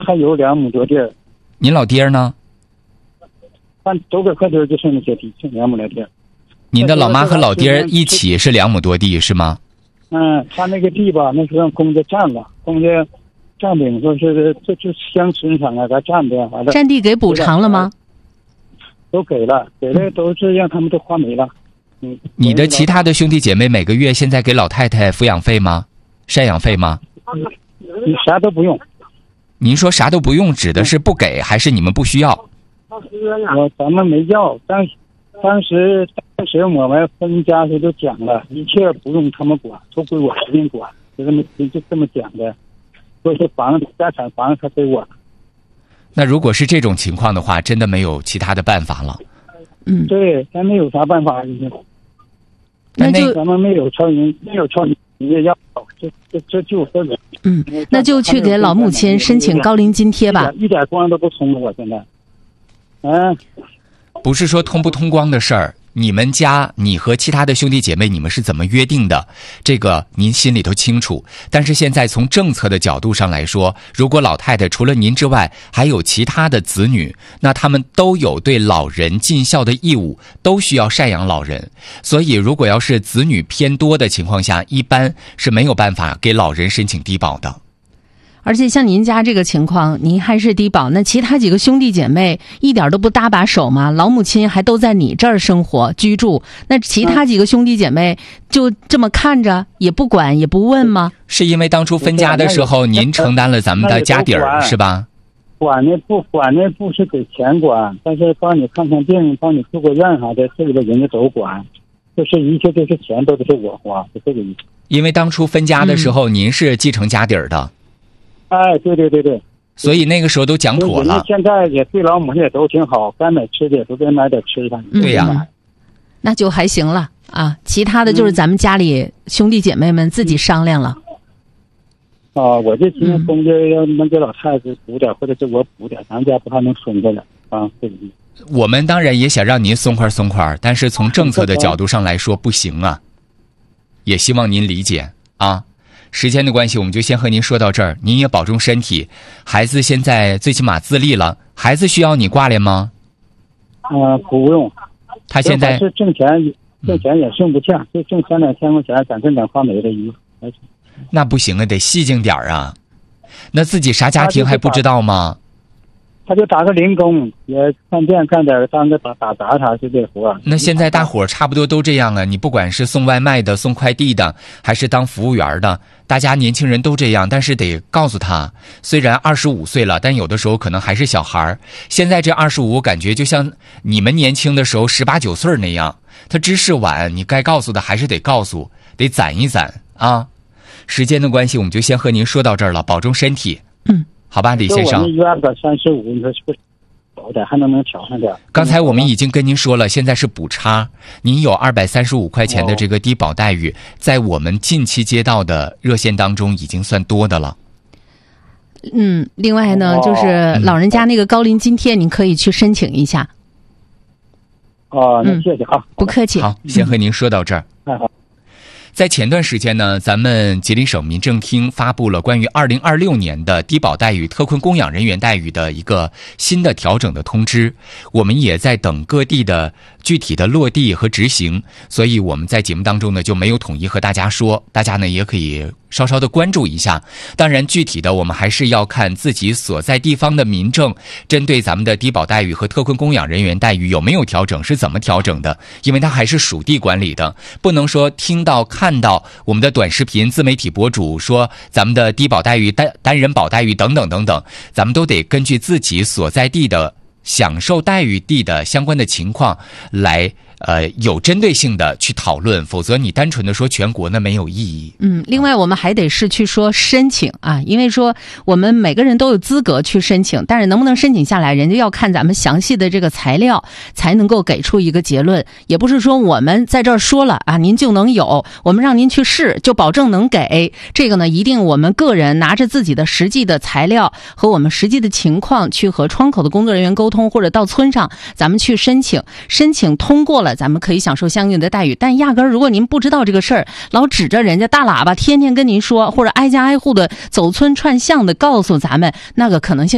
还有2亩多地儿。 您老爹呢？ 周边块地就剩那些地，剩2亩来地。 您的老妈和老爹一起是2亩多地是吗？ 他那个地吧，那时候让公家占了，公家占领说是这乡村上啊，咱占的完了。 占地给补偿了吗？ 都给了，都是让他们都花没了。 你的其他的兄弟姐妹每个月现在给老太太抚养费吗？赡养费吗？ 你啥都不用。 您说啥都不用，指的是不给还是你们不需要？ 咱们没要，当时我们分家时就讲了，一切不用他们管，都归我这边管，就这么讲的。说是家产房他归我。 那如果是这种情况的话，真的没有其他的办法了。 对，咱没有啥办法。 那就咱们没有超人，你也要，这就这个。 那就去给老母亲申请高龄津贴吧。 一点光都不通了，我现在。 不是说通不通光的事儿，你们家你和其他的兄弟姐妹你们是怎么约定的，这个您心里头清楚。但是现在从政策的角度上来说，如果老太太除了您之外还有其他的子女，那他们都有对老人尽孝的义务，都需要赡养老人。所以如果要是子女偏多的情况下，一般是没有办法给老人申请低保的。 而且像您家这个情况，您还是低保，那其他几个兄弟姐妹一点都不搭把手吗？老母亲还都在你这儿生活居住，那其他几个兄弟姐妹就这么看着也不管也不问吗？ 是因为当初分家的时候您承担了咱们的家底儿是吧？ 管那不是给钱管，但是帮你看看病，帮你住个院啥的，这个人家都管，就是一切都是钱都是我花，是这个意思。 因为当初分家的时候您是继承家底儿的。 对， 所以那个时候都讲妥了。 现在也对老母亲也都挺好，该买吃的也都该买点吃的。 对呀， 那就还行了啊。其他的就是咱们家里兄弟姐妹们自己商量了。 我这今天公家要能给老太太补点，或者是我补点，咱家不还能松着点啊？这个意思。 我们当然也想让您松快，但是从政策的角度上来说不行啊，也希望您理解啊。时间的关系，我们就先和您说到这儿。您也保重身体。孩子现在最起码自立了，孩子需要你挂脸吗？ 不用。 他现在是挣钱也剩不下，就挣3-2千块钱，咱这点花没了一个。 那不行啊，得细净点啊。那自己啥家庭还不知道吗？ 他就打个零工，也看店干点，当个打杂啥就这活。 那现在大伙儿差不多都这样啊，你不管是送外卖的、送快递的，还是当服务员的，大家年轻人都这样。但是得告诉他，虽然25岁了，但有的时候可能还是小孩。现在这25，感觉就像你们年轻的时候18、19岁那样。他知识晚，你该告诉的还是得告诉，得攒一攒啊。时间的关系，我们就先和您说到这儿了，保重身体。好吧，李先生。 我们235，你说是不是好点，还能调上点？ 刚才我们已经跟您说了，现在是补差，您有235块钱的这个低保待遇，在我们近期接到的热线当中已经算多的了。 另外呢，就是老人家那个高龄津贴，您可以去申请一下。 那谢谢哈， 不客气。 好，先和您说到这儿。 好。 在前段时间呢，咱们吉林省民政厅发布了关于2026年的低保待遇、特困供养人员待遇的一个新的调整的通知。我们也在等各地的具体的落地和执行，所以我们在节目当中呢就没有统一和大家说，大家呢也可以稍稍的关注一下。当然具体的我们还是要看自己所在地方的民政针对咱们的低保待遇和特困供养人员待遇有没有调整，是怎么调整的，因为它还是属地管理的，不能说听到看到我们的短视频自媒体博主说咱们的低保待遇、单人保待遇等等等等，咱们都得根据自己所在地的享受待遇地的相关的情况来有针对性的去讨论，否则你单纯的说全国呢没有意义。 另外我们还得是去说申请啊，因为说我们每个人都有资格去申请，但是能不能申请下来，人家要看咱们详细的这个材料才能够给出一个结论，也不是说我们在这儿说了啊，您就能有，我们让您去试就保证能给。这个呢，一定我们个人拿着自己的实际的材料和我们实际的情况去和窗口的工作人员沟通，或者到村上咱们去申请通过了，咱们可以享受相应的待遇。但压根儿如果您不知道这个事儿，老指着人家大喇叭天天跟您说，或者挨家挨户的走村串巷的告诉咱们，那个可能性